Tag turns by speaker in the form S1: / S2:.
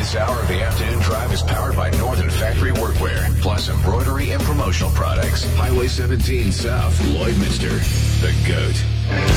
S1: This hour of the afternoon drive is powered by Northern Factory Workwear, plus embroidery and promotional products. Highway 17 South, Lloydminster, the GOAT.